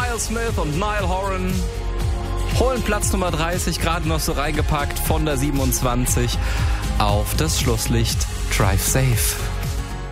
Kyle Smith und Niall Horan holen Platz Nummer 30, gerade noch so reingepackt von der 27 auf das Schlusslicht Drive Safe.